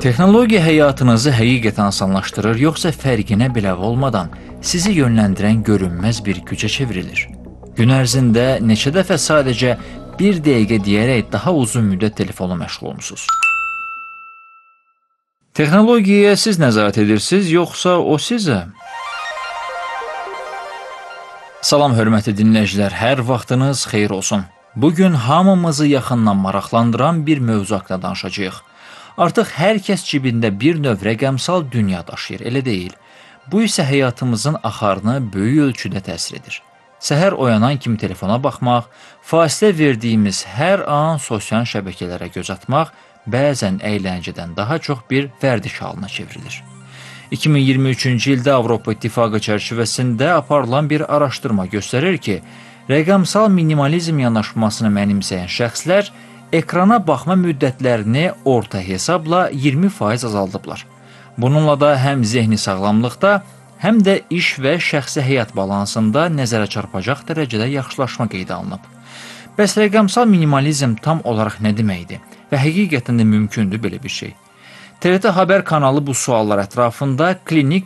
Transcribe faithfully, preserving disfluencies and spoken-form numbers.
Texnologiya həyatınızı həqiqətən asanlaşdırır, yoxsa fərqinə belə olmadan sizi yönləndirən görünməz bir gücə çevrilir? Gün ərzində neçə dəfə sadəcə bir dəqiqə deyərək daha uzun müddət telefonu məşğul olmusunuz? Texnologiyaya siz nəzarət edirsiniz, yoxsa o sizə? Salam hörmətli dinləyicilər, hər vaxtınız xeyir olsun. Bugün hamımızı yaxından maraqlandıran bir mövzu haqqında danışacağıq. Artıq hər kəs cibində bir növ rəqəmsal dünya daşıyır, elə deyil. Bu isə həyatımızın axarını böyük ölçüdə təsir edir. Səhər oyanan kimi telefona baxmaq, fasilə verdiyimiz hər an sosial şəbəkələrə göz atmaq bəzən əyləncədən daha çox bir vərdiş halına çevrilir. iki min iyirmi üçüncü ildə Avropa İttifaqı çərçivəsində aparılan bir araşdırma göstərir ki, rəqəmsal minimalizm yanaşmasını mənimsəyən şəxslər ekrana baxma müddətlərini orta hesabla iyirmi faiz azaldıblar. Bununla da həm zehni sağlamlıqda, həm də iş və şəxsi həyat balansında nəzərə çarpacaq dərəcədə yaxşılaşma qeydə alınıb. Bəs rəqəmsal minimalizm tam olaraq nə deməkdir və həqiqətən də mümkündür belə bir şey? T R T Xəbər kanalı bu suallar ətrafında klinik